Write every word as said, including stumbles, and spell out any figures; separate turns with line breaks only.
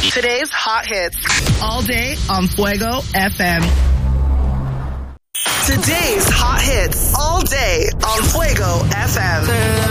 Today's hot hits. All day on Fuego F M. Today's hot hits.